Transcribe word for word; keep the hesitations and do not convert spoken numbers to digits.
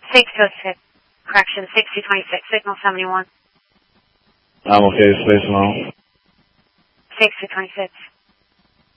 six two six. Correction, six two twenty-six, signal seventy-one. I'm okay, space alone. six two twenty-six.